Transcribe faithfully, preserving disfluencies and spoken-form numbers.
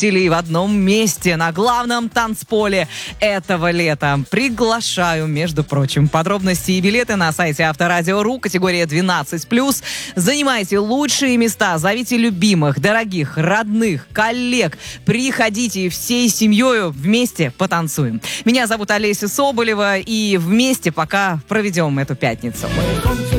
исполнителей в одном месте на главном танцполе этого лета. Приглашаю, между прочим. Подробности и билеты на сайте Авторадио точка ру, категория двенадцать плюс. Занимайте лучшие места, зовите любимых, дорогих, родных, коллег. Приходите всей семьей, вместе потанцуем. Меня зовут Олеся Соболева, и вместе пока проведем эту пятницу.